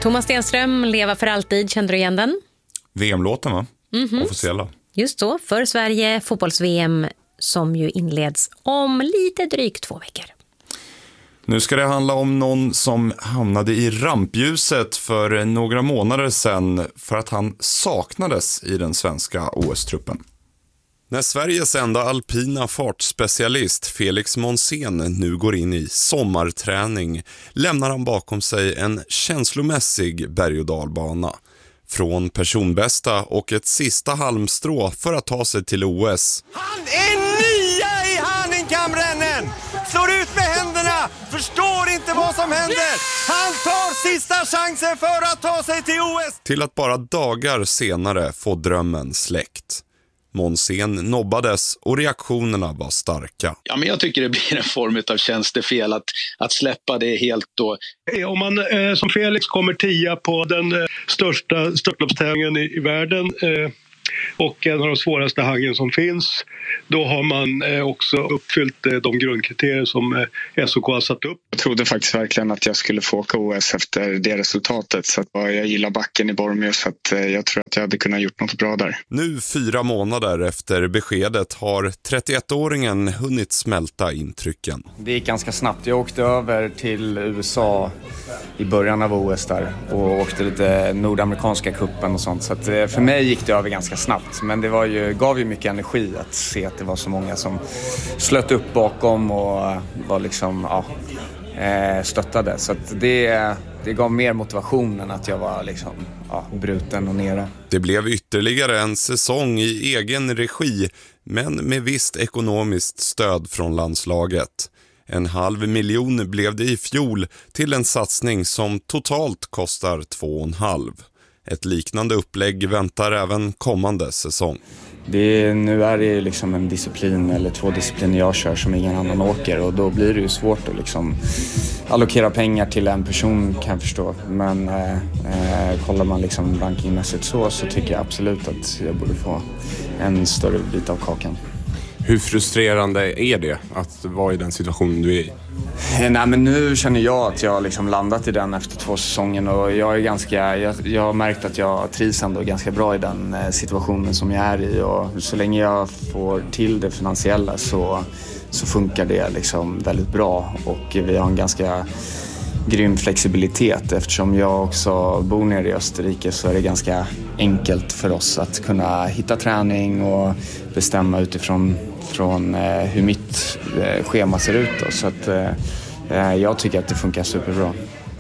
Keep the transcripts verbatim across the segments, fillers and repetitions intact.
Thomas Stenström, Leva för alltid, kände du igen den? V M-låten va? Mm-hmm. Officiella. Just så, för Sverige fotbolls-V M som ju inleds om lite drygt två veckor. Nu ska det handla om någon som hamnade i rampljuset för några månader sedan för att han saknades i den svenska O S-truppen. När Sveriges enda alpina fartspecialist Felix Monsén nu går in i sommarträning lämnar han bakom sig en känslomässig berg- och dalbana. Från personbästa och ett sista halmstrå för att ta sig till O S. Han är nia i Hahnenkammrennen! Slår ut med händerna! Förstår inte vad som händer! Han tar sista chansen för att ta sig till O S! Till att bara dagar senare få drömmen släckt. Monsén nobbades och reaktionerna var starka. Ja, men jag tycker det blir en form av tjänstefel att, att släppa det helt då. Om man eh, som Felix kommer tia på den eh, största störtloppstävlingen i, i världen eh, och en av de svåraste hangen som finns, då har man eh, också uppfyllt eh, de grundkriterier som eh, S O K har satt upp. Jag trodde faktiskt verkligen att jag skulle få åka O S efter det resultatet, så att jag gillar backen i Bormio, så att eh, jag tror att jag hade kunnat gjort något bra där. Nu fyra månader efter beskedet har trettioettåringen hunnit smälta intrycken. Det gick ganska snabbt. Jag åkte över till U S A i början av O S där och åkte lite nordamerikanska kuppen och sånt, så att för mig gick det över ganska snabbt, men det var ju, gav ju mycket energi att se att det var så många som slöt upp bakom och var liksom ja, stöttade, så att det, det gav mer motivation än att jag var liksom ja, bruten och nere. Det blev ytterligare en säsong i egen regi, men med visst ekonomiskt stöd från landslaget. En halv miljon blev det i fjol till en satsning som totalt kostar två och en halv. Ett liknande upplägg väntar även kommande säsong. Det, nu är det liksom en disciplin eller två discipliner jag kör som ingen annan åker, och då blir det ju svårt att liksom allokera pengar till en person, kan jag förstå. Men eh, kollar man liksom rankingmässigt så, så tycker jag absolut att jag borde få en större bit av kakan. Hur frustrerande är det att vara i den situationen du är i? Nej, men nu känner jag att jag har liksom landat i den efter två säsonger, och jag är ganska, jag, jag har märkt att jag trivs ändå ganska bra i den situationen som jag är i, och så länge jag får till det finansiella så, så funkar det liksom väldigt bra, och vi har en ganska grym flexibilitet. Eftersom jag också bor nere i Österrike så är det ganska enkelt för oss att kunna hitta träning och bestämma utifrån från, eh, hur mitt eh, schema ser ut då. Så att, eh, jag tycker att det funkar superbra.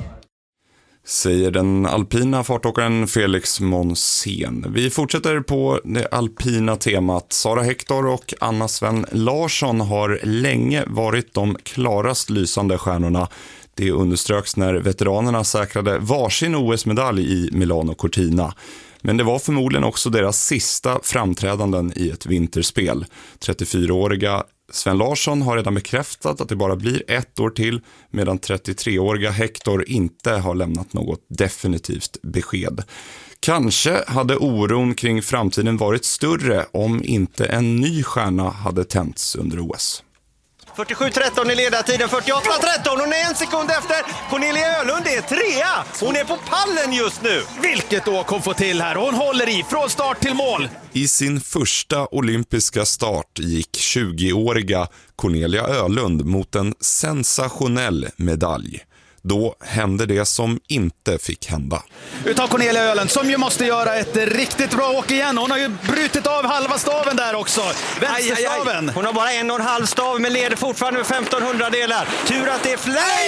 Säger den alpina fartåkaren Felix Monsén. Vi fortsätter på det alpina temat. Sara Hector och Anna Sven Larsson har länge varit de klarast lysande stjärnorna. Det underströks när veteranerna säkrade varsin O S-medalj i Milano Cortina. Men det var förmodligen också deras sista framträdanden i ett vinterspel. trettiofyraåriga Sven Larsson har redan bekräftat att det bara blir ett år till, medan trettiotreåriga Hector inte har lämnat något definitivt besked. Kanske hade oron kring framtiden varit större om inte en ny stjärna hade tänts under O S. fyrtiosju tretton i ledartiden, fyrtioåtta tretton, hon är en sekund efter. Cornelia Ölund är trea. Hon är på pallen just nu. Vilket åk hon får till här, hon håller i från start till mål. I sin första olympiska start gick tjugoåriga Cornelia Ölund mot en sensationell medalj. Då hände det som inte fick hända. Utav Cornelia Ölund som ju måste göra ett riktigt bra åk igen. Hon har ju brutit av halva staven där också. Vänsterstaven. Aj, aj, aj. Hon har bara en och en halv stav men leder fortfarande med femton hundradelar. Tur att det är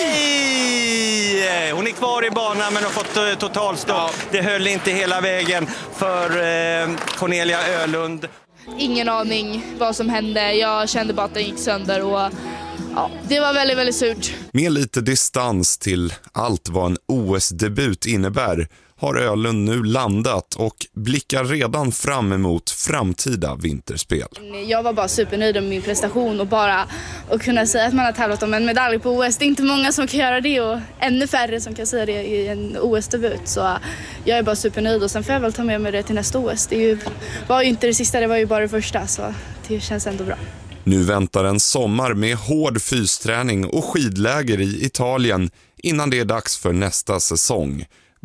flej! Hon är kvar i banan men har fått uh, totalstopp. Ja. Det höll inte hela vägen för uh, Cornelia Ölund. Ingen aning vad som hände. Jag kände bara att den gick sönder och ja, det var väldigt, väldigt surt. Med lite distans till allt vad en O S-debut innebär har Ölund nu landat och blickar redan fram emot framtida vinterspel. Jag var bara supernöjd med min prestation och bara att kunna säga att man har tävlat om en medalj på O S. Det är inte många som kan göra det och ännu färre som kan säga det i en O S-debut. Så jag är bara supernöjd och sen får jag väl ta med mig det till nästa O S. Det är ju, var ju inte det sista, det var ju bara det första, så det känns ändå bra. Nu väntar en sommar med hård fysträning och skidläger i Italien innan det är dags för nästa säsong.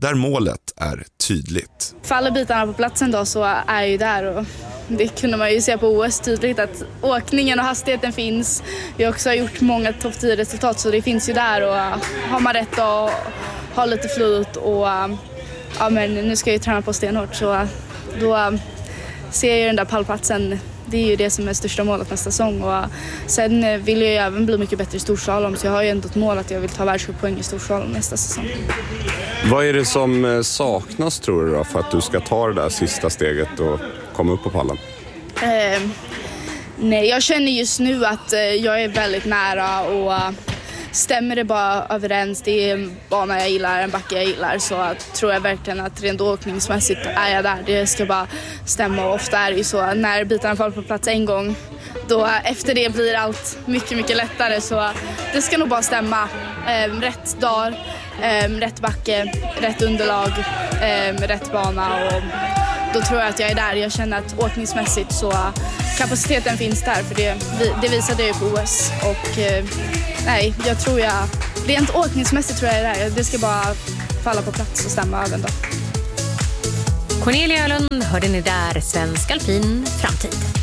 där målet är tydligt. Faller bitarna på platsen då så är jag ju där, och det kunde man ju se på O S tydligt att åkningen och hastigheten finns. Jag har också gjort många topp tio resultat, så det finns ju där, och har man rätt att ha lite flyt och ja, men nu ska jag ju träna på stenhårt, så då ser jag ju den där pallplatsen. Det är ju det som är största målet nästa säsong, och sen vill jag ju även bli mycket bättre i storslalom, så jag har ju ändå ett mål att jag vill ta världscuppoäng i storslalom nästa säsong. Vad är det som saknas, tror du, då, för att du ska ta det där sista steget och komma upp på pallen? Eh, nej, jag känner just nu att eh, jag är väldigt nära, och uh, stämmer det bara överens, det är en bana jag gillar, en backe jag gillar, så tror jag verkligen att rent åkningsmässigt är jag där. Det ska bara stämma, och ofta är det ju så när bitarna faller på plats en gång, då efter det blir allt mycket, mycket lättare, så det ska nog bara stämma. Eh, rätt dag, eh, rätt backe, rätt underlag, eh, rätt bana, och då tror jag att jag är där. Jag känner att åkningsmässigt så kapaciteten finns där, för det, det visade jag ju på O S, och eh, nej, jag tror jag rent åkningsmässigt tror jag är där. Det ska bara falla på plats och stämma även då. Cornelia Öhlund hörde ni där, Svensk Alpin Framtid.